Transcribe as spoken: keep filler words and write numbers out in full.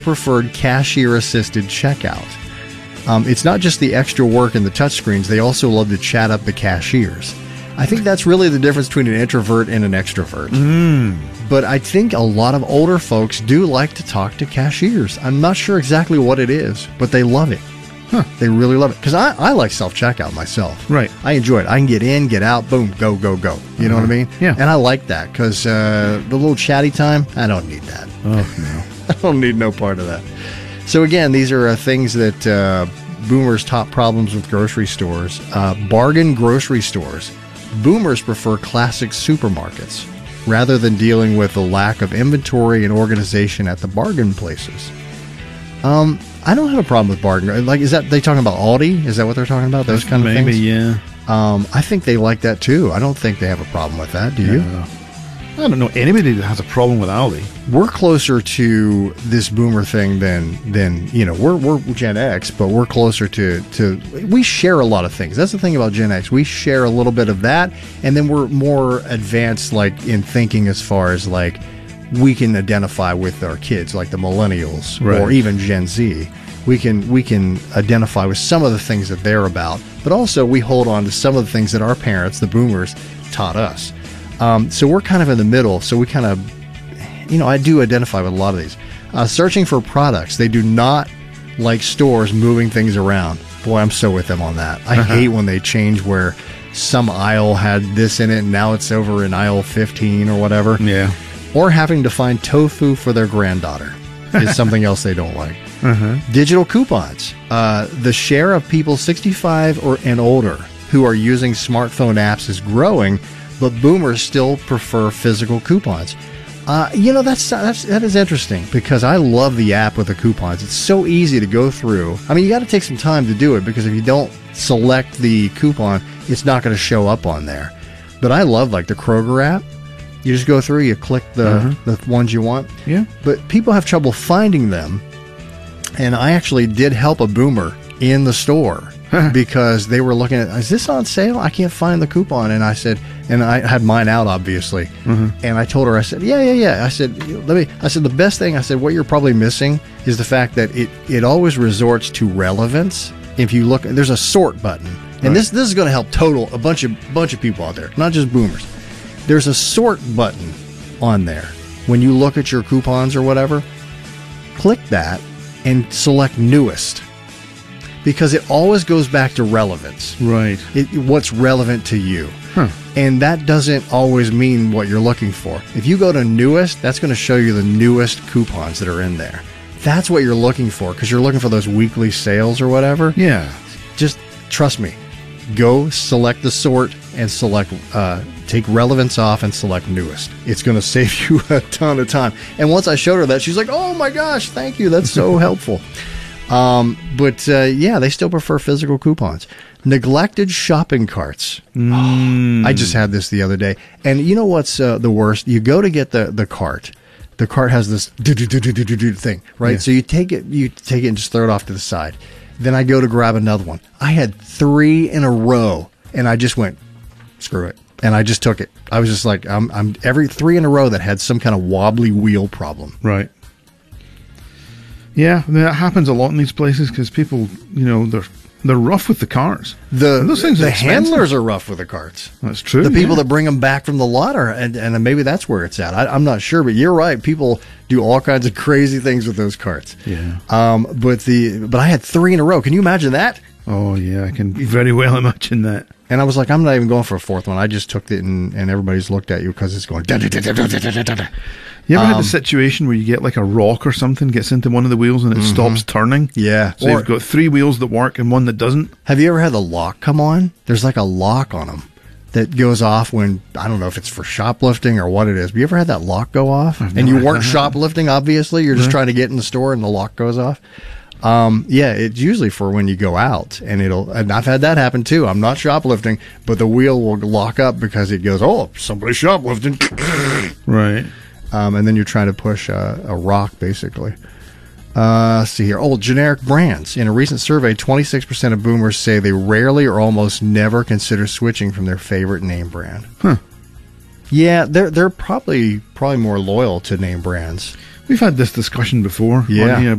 preferred cashier-assisted checkout. Um, it's not just the extra work in the touchscreens. They also love to chat up the cashiers. I think that's really the difference between an introvert and an extrovert. Mm. But I think a lot of older folks do like to talk to cashiers. I'm not sure exactly what it is, but they love it. Huh. They really love it. Because I, I like self-checkout myself. Right. I enjoy it. I can get in, get out, boom, go, go, go. You know uh-huh. what I mean? Yeah. And I like that because uh, the little chatty time, I don't need that. Oh, no. I don't need no part of that. So again, these are uh, things that uh, boomers' top problems with grocery stores. Uh, bargain grocery stores. Boomers prefer classic supermarkets rather than dealing with the lack of inventory and organization at the bargain places. Um, I don't have a problem with bargain. Like, is that they talking about Aldi? Is that what they're talking about? Those kind of Maybe, things? Maybe, yeah. Um, I think they like that too. I don't think they have a problem with that. Do you? No. I don't know anybody that has a problem with Aldi. We're closer to this boomer thing than than you know. We're we're Gen X, but we're closer to to. We share a lot of things. That's the thing about Gen X. We share a little bit of that, and then we're more advanced, like in thinking as far as like we can identify with our kids, like the millennials right. or even Gen Z. We can we can identify with some of the things that they're about, but also we hold on to some of the things that our parents, the boomers, taught us. Um, so we're kind of in the middle. So we kind of, you know, I do identify with a lot of these. Uh, searching for products. They do not like stores moving things around. Boy, I'm so with them on that. I uh-huh. hate when they change where some aisle had this in it and now it's over in aisle fifteen or whatever. Yeah. Or having to find tofu for their granddaughter is something else they don't like. Uh-huh. Digital coupons. Uh, the share of people sixty-five or and older who are using smartphone apps is growing, but boomers still prefer physical coupons. Uh, you know, that's, that's that is interesting because I love the app with the coupons. It's so easy to go through. I mean, you got to take some time to do it because if you don't select the coupon, it's not going to show up on there. But I love like the Kroger app. You just go through, you click the, uh-huh. the ones you want. Yeah. But people have trouble finding them. And I actually did help a boomer in the store because they were looking at, is this on sale? I can't find the coupon. And I said, and I had mine out, obviously. Mm-hmm. And I told her, I said, yeah, yeah, yeah. I said, let me, I said, the best thing, I said, what you're probably missing is the fact that it, it always resorts to relevance. If you look, there's a sort button. And right. this, this is going to help total a bunch of, bunch of people out there, not just boomers. There's a sort button on there. When you look at your coupons or whatever, click that and select newest. Because it always goes back to relevance. Right. It, what's relevant to you. Huh. And that doesn't always mean what you're looking for. If you go to newest, that's going to show you the newest coupons that are in there. That's what you're looking for because you're looking for those weekly sales or whatever. Yeah. Just trust me. Go select the sort and select, uh, take relevance off and select newest. It's going to save you a ton of time. And once I showed her that, she's like, oh my gosh, thank you. That's so helpful. Um, but, uh, yeah, they still prefer physical coupons. Neglected shopping carts. Mm. I just had this the other day. And you know what's uh, the worst? You go to get the, the cart. The cart has this thing, right? Yeah. So you take it, you take it and just throw it off to the side. Then I go to grab another one. I had three in a row, and I just went, screw it. And I just took it. I was just like, I'm, I'm every three in a row that had some kind of wobbly wheel problem. Right. Yeah, I mean, that happens a lot in these places because people, you know, they're they're rough with the cars. The those things the are handlers are rough with the carts. That's true. The people yeah. that bring them back from the lot are, and, and maybe that's where it's at. I, I'm not sure, but you're right. People do all kinds of crazy things with those carts. Yeah. Um. But the but I had three in a row. Can you imagine that? Oh yeah, I can very well imagine that. And I was like, I'm not even going for a fourth one. I just took it, and, and everybody's looked at you because it's going. Da, da, da, da, da, da, da, da. You ever um, had a situation where you get like a rock or something gets into one of the wheels and it mm-hmm. stops turning? Yeah. So or, you've got three wheels that work and one that doesn't. Have you ever had the lock come on? There's like a lock on them that goes off when, I don't know if it's for shoplifting or what it is. But you ever had that lock go off? I've And you never weren't had shoplifting, obviously. You're just Yeah. trying to get in the store and the lock goes off. Um, yeah, it's usually for when you go out, and it'll, and I've had that happen too. I'm not shoplifting, but the wheel will lock up because it goes, oh, somebody's shoplifting. Right. Um, and then you're trying to push a, a rock, basically. Uh, let's see here. Oh, generic brands. In a recent survey, twenty-six percent of boomers say they rarely or almost never consider switching from their favorite name brand. Huh. Yeah, they're they're probably probably more loyal to name brands. We've had this discussion before Yeah. on here